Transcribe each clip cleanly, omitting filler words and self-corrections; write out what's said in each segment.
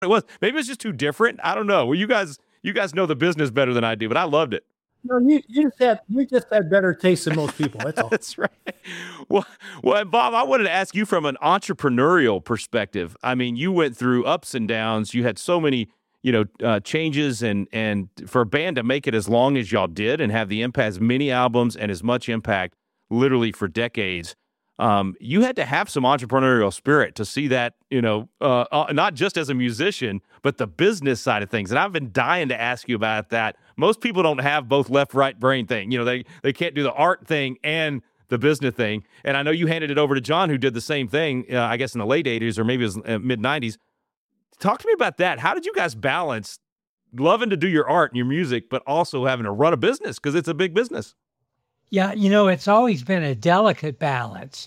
it was. Maybe it's just too different. I don't know. Well, you guys know the business better than I do, but I loved it. No, you just had better taste than most people. That's all. That's right. Well, and Bob, I wanted to ask you from an entrepreneurial perspective. I mean, you went through ups and downs. You had so many, changes, and for a band to make it as long as y'all did and have the impact, as many albums and as much impact, literally for decades. You had to have some entrepreneurial spirit to see that, not just as a musician, but the business side of things. And I've been dying to ask you about that. Most people don't have both left, right brain thing. They can't do the art thing and the business thing. And I know you handed it over to John, who did the same thing, I guess in the late 80s or maybe it was mid 90s. Talk to me about that. How did you guys balance loving to do your art and your music, but also having to run a business? Because it's a big business. Yeah, it's always been a delicate balance.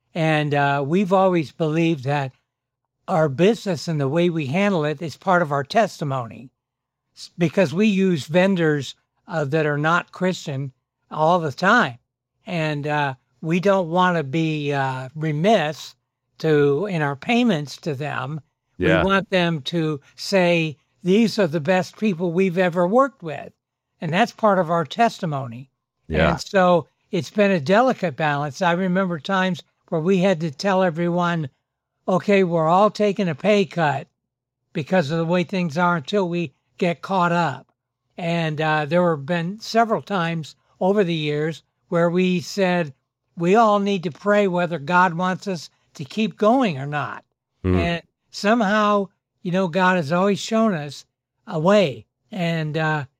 And we've always believed that our business and the way we handle it is part of our testimony, because we use vendors that are not Christian all the time. And we don't want to be remiss in our payments to them. Yeah. We want them to say, these are the best people we've ever worked with. And that's part of our testimony. Yeah. And so it's been a delicate balance. I remember times where we had to tell everyone, okay, we're all taking a pay cut because of the way things are until we get caught up. And there have been several times over the years where we said, we all need to pray whether God wants us to keep going or not. And somehow, God has always shown us a way. And,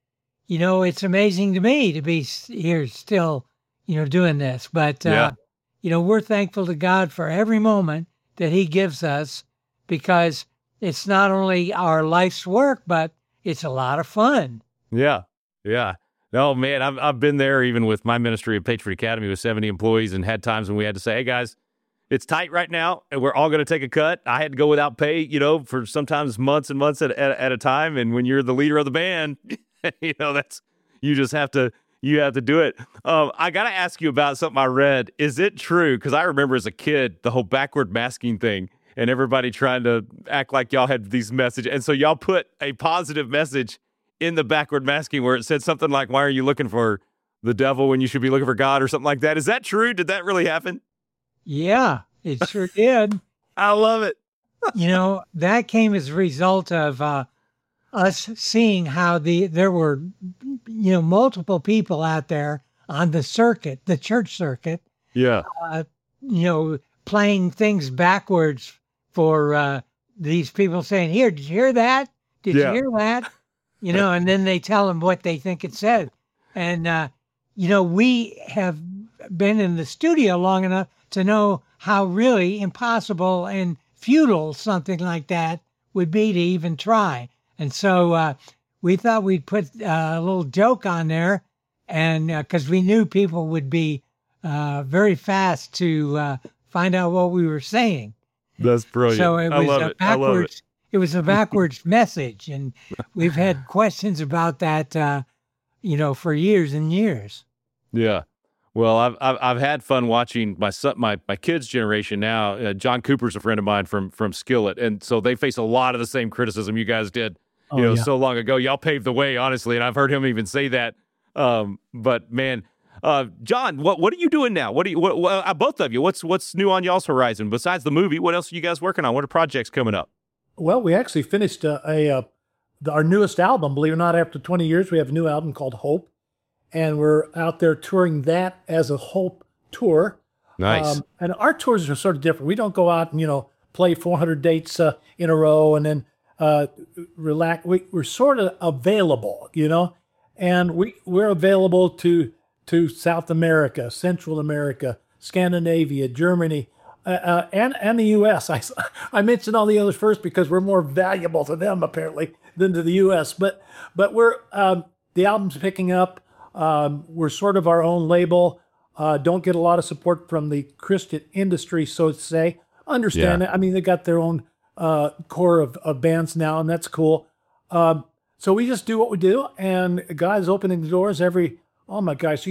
it's amazing to me to be here still, doing this. But, we're thankful to God for every moment that he gives us, because it's not only our life's work, but it's a lot of fun. Yeah. Yeah. No, man, I've been there even with my ministry at Patriot Academy with 70 employees, and had times when we had to say, hey, guys, it's tight right now, and we're all going to take a cut. I had to go without pay, for sometimes months and months at a time. And when you're the leader of the band, that's, you just have to do it. I got to ask you about something I read. Is it true? Because I remember as a kid, the whole backward masking thing and everybody trying to act like y'all had these messages. And so y'all put a positive message in the backward masking where it said something like, why are you looking for the devil when you should be looking for God, or something like that. Is that true? Did that really happen? Yeah, it sure did. I love it. That came as a result of us seeing how there were, multiple people out there on the circuit, the church circuit. Yeah. Playing things backwards for these people saying, here, did you hear that? Did you hear that? And then they tell them what they think it said. And, we have been in the studio long enough to know how really impossible and futile something like that would be to even try. And so we thought we'd put a little joke on there, and because we knew people would be very fast to find out what we were saying. That's brilliant. So it was I love it. It was a backwards message, and we've had questions about that, for years and years. Yeah. Well, I've had fun watching my kids' generation now. John Cooper's a friend of mine from Skillet, and so they face a lot of the same criticism you guys did, so long ago. Y'all paved the way, honestly, and I've heard him even say that. But man, John, what are you doing now? Both of you? What's new on y'all's horizon besides the movie? What else are you guys working on? What are projects coming up? Well, we actually finished our newest album. Believe it or not, after 20 years, we have a new album called Hope. And we're out there touring that as a Hope tour. Nice. And our tours are sort of different. We don't go out and, play 400 dates in a row and then relax. We're sort of available, and we're available to South America, Central America, Scandinavia, Germany, and the U.S. I mentioned all the others first because we're more valuable to them, apparently, than to the U.S. But we're the album's picking up. We're sort of our own label. Don't get a lot of support from the Christian industry, so to say. Understand it. I mean, they got their own core of bands now, and that's cool. So we just do what we do, and a guy's opening the doors oh my gosh,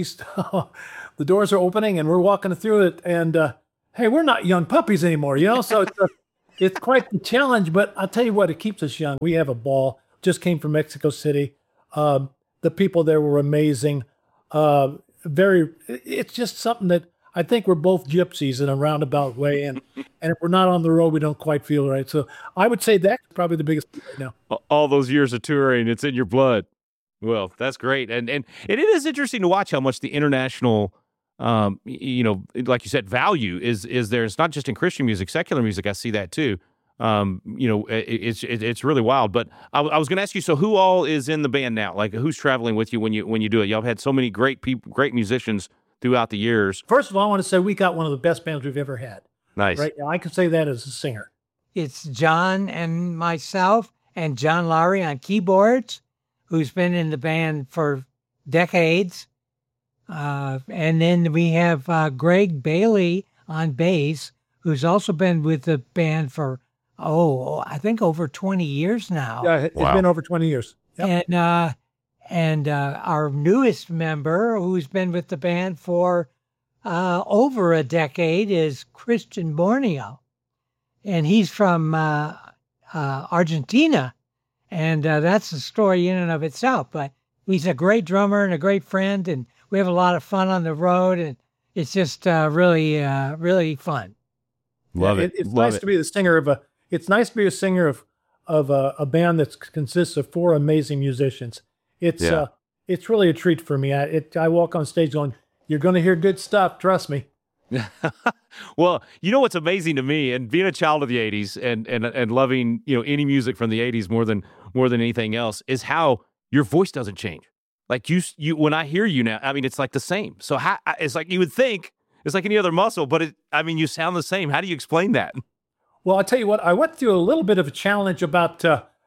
the doors are opening, and we're walking through it, and hey, we're not young puppies anymore, so it's quite the challenge, but I'll tell you what, it keeps us young. We have a ball. Just came from Mexico City. The people there were amazing. It's just something that I think we're both gypsies in a roundabout way. And if we're not on the road, we don't quite feel right. So I would say that's probably the biggest thing right now. All those years of touring, it's in your blood. Well, that's great. And it is interesting to watch how much the international, like you said, value is there. It's not just in Christian music, secular music. I see that too. It's really wild. But I was going to ask you, so who all is in the band now? Like, who's traveling with you when you do it? Y'all have had so many great people, great musicians throughout the years. First of all, I want to say we got one of the best bands we've ever had. Nice. Right now, I can say that as a singer. It's John and myself and John Lowry on keyboards, who's been in the band for decades. And then we have Greg Bailey on bass, who's also been with the band for, I think over 20 years now. Yeah, it's been over 20 years. Yep. And our newest member, who's been with the band for over a decade, is Christian Borneo. And he's from Argentina. And that's a story in and of itself. But he's a great drummer and a great friend. And we have a lot of fun on the road. And it's just really, really fun. Love it. It's nice to be the singer of a band that consists of 4 amazing musicians. It's really a treat for me. I walk on stage going, "You're going to hear good stuff. Trust me." Well, you know what's amazing to me, and being a child of the '80s and loving any music from the '80s more than anything else, is how your voice doesn't change. Like you when I hear you now, I mean, it's like the same. So it's like you would think it's like any other muscle, but you sound the same. How do you explain that? Well, I'll tell you what. I went through a little bit of a challenge about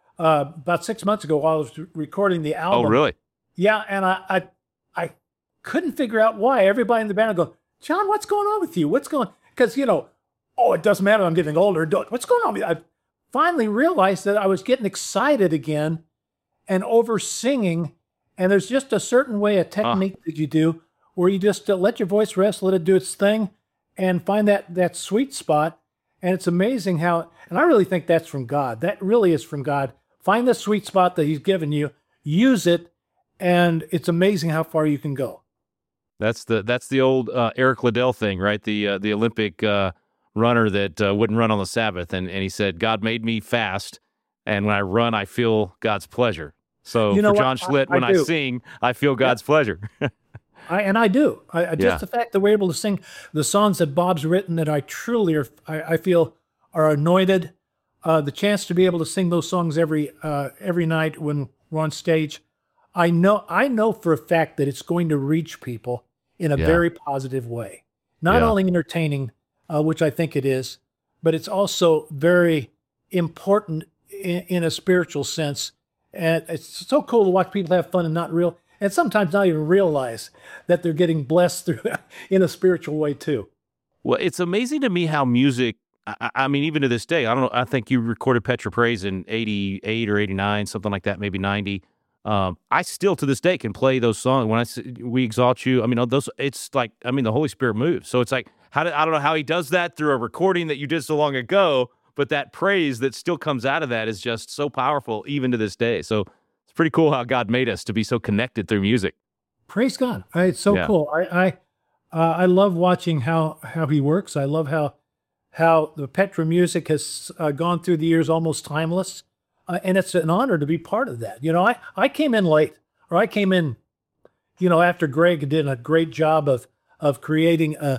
6 months ago while I was recording the album. Oh, really? Yeah, and I couldn't figure out why. Everybody in the band would go, "John, what's going on with you? What's going?" Because it doesn't matter. I'm getting older. What's going on? I finally realized that I was getting excited again and over singing. And there's just a certain way, a technique that you do where you just let your voice rest, let it do its thing, and find that sweet spot. And it's amazing how, and I really think that's from God. That really is from God. Find the sweet spot that He's given you, use it, and it's amazing how far you can go. That's the old Eric Liddell thing, right? The Olympic runner that wouldn't run on the Sabbath, and he said, "God made me fast, and when I run, I feel God's pleasure." So for John Schlitt, when I sing, I feel God's pleasure. I do. Just the fact that we're able to sing the songs that Bob's written that I truly I feel are anointed. The chance to be able to sing those songs every night when we're on stage, I know for a fact that it's going to reach people in a very positive way. Not only entertaining, which I think it is, but it's also very important in a spiritual sense. And it's so cool to watch people have fun and sometimes not even realize that they're getting blessed through in a spiritual way too. Well, it's amazing to me how music, I mean, even to this day, I don't know, I think you recorded Petra Praise in 88 or 89, something like that, maybe 90. I still to this day can play those songs. When We Exalt You, I mean, it's like, I mean, the Holy Spirit moves. So it's like, I don't know how He does that through a recording that you did so long ago, but that praise that still comes out of that is just so powerful even to this day. So it's pretty cool how God made us to be so connected through music. Praise God. It's so cool. I love watching how He works. I love how the Petra music has gone through the years almost timeless. And it's an honor to be part of that. I came in late, or I came in, after Greg did a great job of creating a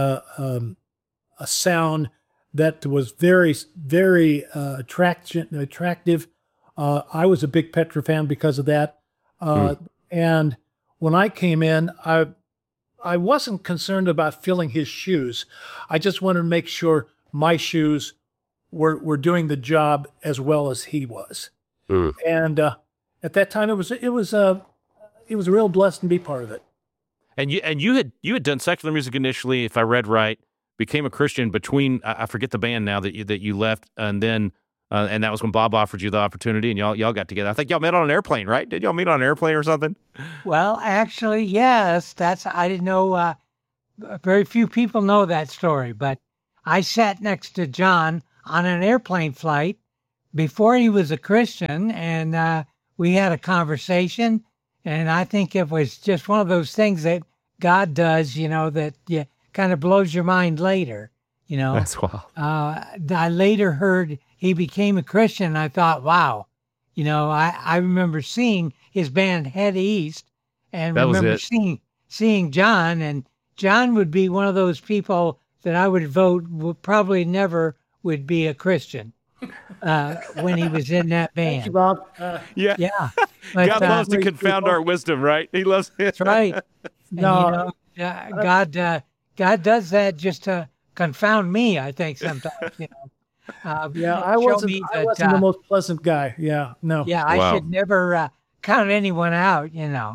sound that was very, very attractive. I was a big Petra fan because of that. And when I came in, I wasn't concerned about filling his shoes. I just wanted to make sure my shoes were doing the job as well as he was. And at that time, it was a real blessing to be part of it. And you had done secular music initially, if I read right. Became a Christian between, I forget the band now that you left, and then and that was when Bob offered you the opportunity, and y'all got together. I think y'all met on an airplane, right? Did y'all meet on an airplane or something? Well, actually, yes. I didn't know. Very few people know that story, but I sat next to John on an airplane flight before he was a Christian, and we had a conversation. And I think it was just one of those things that God does, that kind of blows your mind later. That's wild. I later heard he became a Christian, and I thought, wow, I remember seeing his band Head East, and That was remember it. seeing John, and John would be one of those people that I would vote probably never would be a Christian when he was in that Thank you, band. Bob. Yeah. Yeah, but, God loves to confound our wisdom, right? He loves it. that's right. And, No, God does that just to confound me, I think, sometimes. yeah, I show wasn't. me I that, wasn't the most pleasant guy. Yeah, no. yeah, I Wow. should never count anyone out.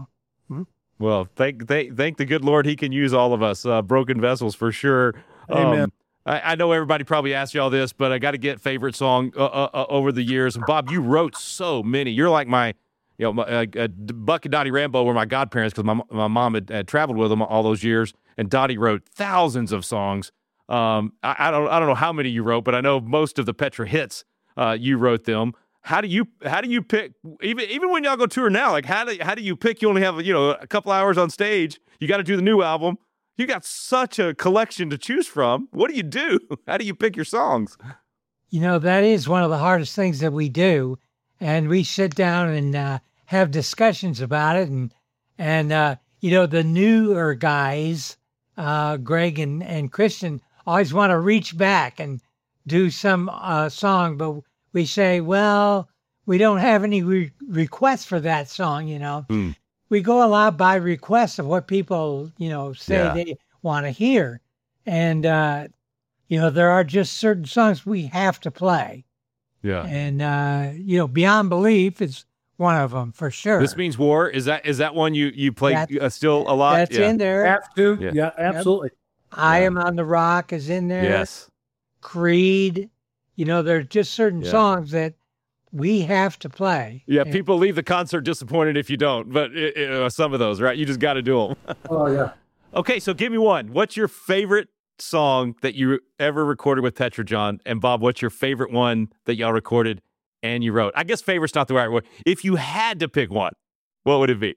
Well, thank the good Lord he can use all of us, broken vessels for sure. Amen. I know everybody probably asked you all this, but I got to get favorite song over the years. And Bob, you wrote so many. You're like my, Buck and Dottie Rambo were my godparents because my mom had traveled with them all those years, and Dottie wrote thousands of songs. I don't know how many you wrote, but I know most of the Petra hits you wrote them. How do you pick even when y'all go tour now? Like how do you pick? You only have a couple hours on stage. You got to do the new album. You got such a collection to choose from. What do you do? How do you pick your songs? That is one of the hardest things that we do, and we sit down and have discussions about it. And the newer guys, Greg and Christian, always want to reach back and do some song, but we say, well, we don't have any requests for that song. We go a lot by request of what people, say they want to hear. And, there are just certain songs we have to play. Yeah. And, Beyond Belief is one of them for sure. This Means War. Is that one you play still a lot? That's in there. Have to. Yeah. Yeah, absolutely. I Am on the Rock is in there. Yes. Creed. There are just certain songs that we have to play. Yeah, And- people leave the concert disappointed if you don't, but some of those, right? You just got to do them. Oh yeah. Okay, so give me one. What's your favorite song that you ever recorded with Petra, John? And Bob, what's your favorite one that y'all recorded and you wrote? I guess favorite's not the right word. If you had to pick one, what would it be?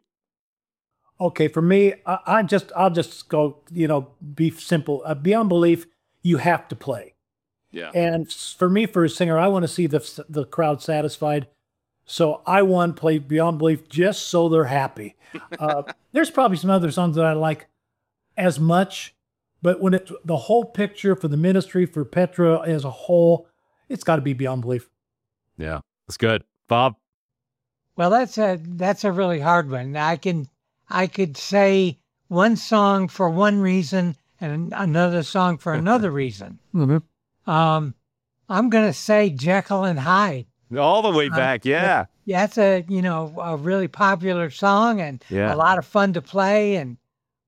Okay, for me, I'll just go. Be simple. Beyond Belief, you have to play. Yeah. And for me, for a singer, I want to see the crowd satisfied. So I want to play Beyond Belief just so they're happy. There's probably some other songs that I like as much, but when it's the whole picture for the ministry, for Petra as a whole, it's got to be Beyond Belief. Yeah, that's good. Bob? Well, that's a really hard one. I could say one song for one reason and another song for another reason. Mm-hmm. I'm going to say Jekyll and Hyde. All the way back, yeah. Yeah, it's a really popular song and Yeah. a lot of fun to play, and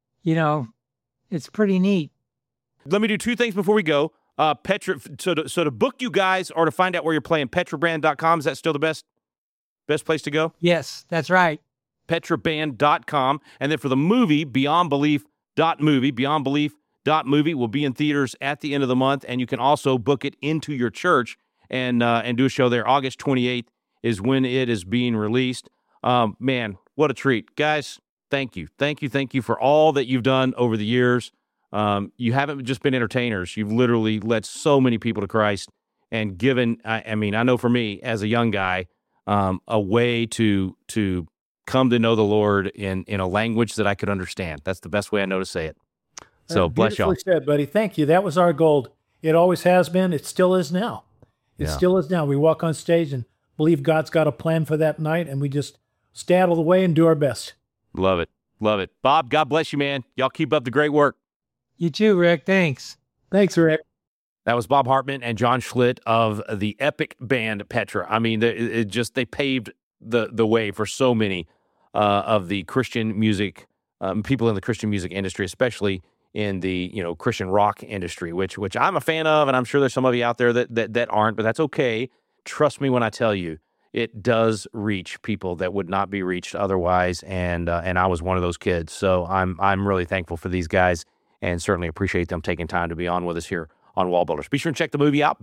it's pretty neat. Let me do two things before we go. Petra, so to book you guys or to find out where you're playing, petrabrand.com, is that still the best place to go? Yes, that's right. petraband.com. And then for the movie, beyondbelief.movie, beyondbelief.movie will be in theaters at the end of the month, and you can also book it into your church and do a show there. August 28th is when it is being released. Man, what a treat. Guys, thank you. Thank you for all that you've done over the years. You haven't just been entertainers. You've literally led so many people to Christ and given, I know for me as a young guy, a way to come to know the Lord in a language that I could understand. That's the best way I know to say it. So bless y'all. Beautifully said, buddy. Thank you. That was our goal. It always has been. It still is now. It Yeah. still is now. We walk on stage and believe God's got a plan for that night, and we just stay out of the way and do our best. Love it. Love it. Bob, God bless you, man. Y'all keep up the great work. You too, Rick. Thanks. Thanks, Rick. That was Bob Hartman and John Schlitt of the epic band Petra. I mean, they paved the way for so many of the Christian music, people in the Christian music industry, especially in the Christian rock industry, which I'm a fan of, and I'm sure there's some of you out there that aren't, but that's okay. Trust me when I tell you, it does reach people that would not be reached otherwise, and I was one of those kids. So I'm really thankful for these guys, and certainly appreciate them taking time to be on with us here on Wall Builders. Be sure and check the movie out,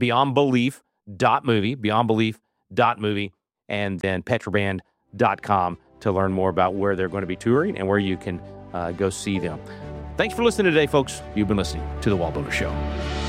beyondbelief.movie, and then petroband.com to learn more about where they're going to be touring and where you can go see them. Thanks for listening today, folks. You've been listening to The Wall Builder Show.